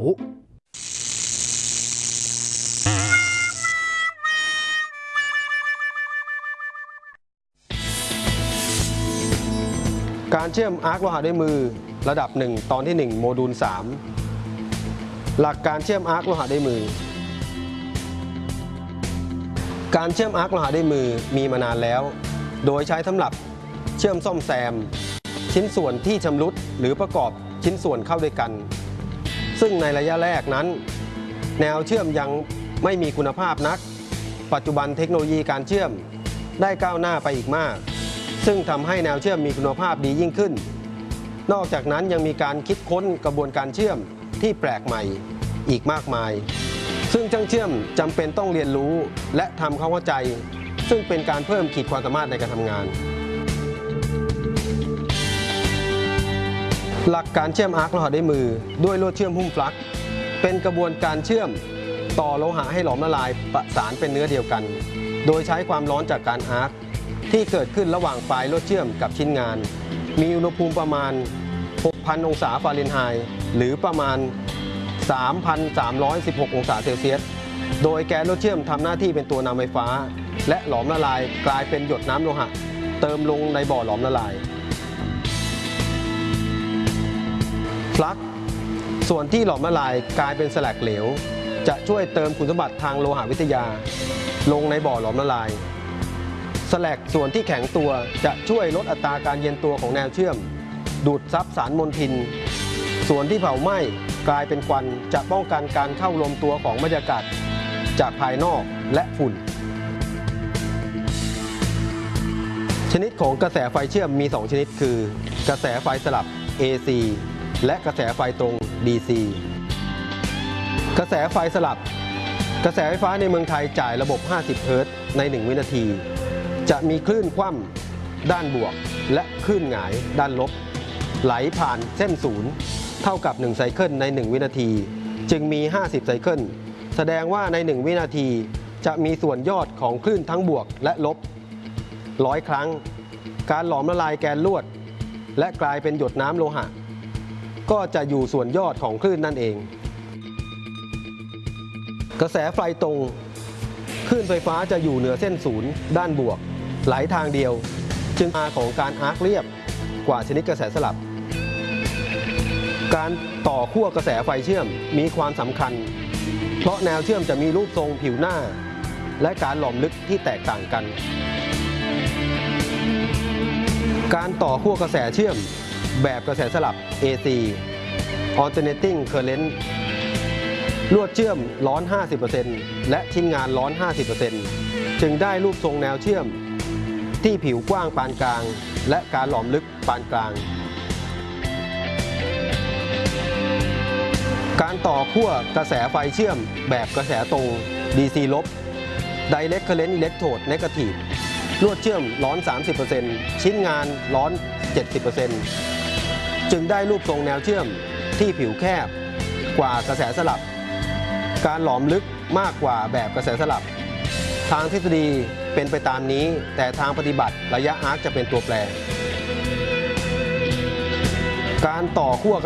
การเชื่อมอาร์คโลหะด้วยมือระดับ1ตอนที่1โมดูล3หลักการเชื่อมอาร์คโลหะด้วยมือการเชื่อมอาร์คโลหะด้วยมือมีมานานแล้วโดยใช้สำหรับเชื่อมซ่อมแซมชิ้นส่วนที่ชำรุดหรือประกอบชิ้นส่วนเข้าด้วยกันซึ่งในระยะแรกนั้นแนวเชื่อมยังไม่มีคุณภาพนักปัจจุบันเทคโนโลยีการเชื่อมได้ก้าวหน้าไปอีกมากซึ่งทำให้แนวเชื่อมมีคุณภาพดียิ่งขึ้นนอกจากนั้นยังมีการคิดค้นกระบวนการเชื่อมที่แปลกใหม่อีกมากมายซึ่งช่างเชื่อมจำเป็นต้องเรียนรู้และทำความเข้าใจซึ่งเป็นการเพิ่มขีดความสามารถในการทำงานหลักการเชื่อมอาร์คโลหะด้วยมือด้วยลวดเชื่อมหุ้มฟลักเป็นกระบวนการเชื่อมต่อโลหะให้หลอมละลายประสานเป็นเนื้อเดียวกันโดยใช้ความร้อนจากการอาร์คที่เกิดขึ้นระหว่างปลายลวดเชื่อมกับชิ้นงานมีอุณหภูมิประมาณ 6,000 องศาฟาเรนไฮต์หรือประมาณ 3,316 องศาเซลเซียสโดยแกนลวดเชื่อมทำหน้าที่เป็นตัวนำไฟฟ้าและหลอมละลายกลายเป็นหยดน้ำโลหะเติมลงในบ่อหลอมละลายฟลักส่วนที่หลอมละลายกลายเป็นสแลกเหลวจะช่วยเติมคุณสมบัติทางโลหะวิทยาลงในบ่อหลอมละลายสแลกส่วนที่แข็งตัวจะช่วยลดอัตราการเย็นตัวของแนวเชื่อมดูดซับสารมลทินส่วนที่เผาไหม้กลายเป็นควันจะป้องกันการเข้ารวมตัวของบรรยากาศจากภายนอกและฝุ่นชนิดของกระแสไฟเชื่อมมี2ชนิดคือกระแสไฟสลับ AC และกระแสไฟตรง DC กระแสไฟสลับกระแสไฟฟ้าในเมืองไทยจ่ายระบบ50เฮิรตซ์ใน1วินาทีจะมีคลื่นคว่ำด้านบวกและคลื่นหงายด้านลบไหลผ่านเส้นศูนย์เท่ากับ1ไซเคิลใน1วินาทีจึงมี50ไซเคิลแสดงว่าใน1วินาทีจะมีส่วนยอดของคลื่นทั้งบวกและลบ100ครั้งการหลอมละลายแกนลวดและกลายเป็นหยดน้ำโลหะก็จะอยู่ส่วนยอดของคลื่นนั่นเองกระแสไฟตรงคลื่นไฟฟ้าจะอยู่เหนือเส้นศูนย์ด้านบวกไหลทางเดียวจึงมาของการอาร์คเรียบกว่าชนิดกระแสสลับการต่อขั้วกระแสไฟเชื่อมมีความสำคัญเพราะแนวเชื่อมจะมีรูปทรงผิวหน้าและการหลอมลึกที่แตกต่างกันการต่อขั้วกระแสเชื่อมแบบกระแสสลับ AC Alternating Current ลวดเชื่อมร้อน 50% และชิ้นงานร้อน 50% จึงได้รูปทรงแนวเชื่อมที่ผิวกว้างปานกลางและการหลอมลึกปานกลางการต่อขั้วกระแสไฟเชื่อมแบบกระแสตรง DC ลบ Direct Current Electrode Negative ลวดเชื่อมร้อน 30% ชิ้นงานร้อน 70% จึงได้รูปทรงแนวเชื่อมที่ผิวแคบกว่ากระแสสลับการหลอมลึกมากกว่าแบบกระแสสลับทางทฤษฎีเป็นไปตามนี้แต่ทางปฏิบัติระยะอาร์คจะเป็นตัวแปรการต่อขั้ว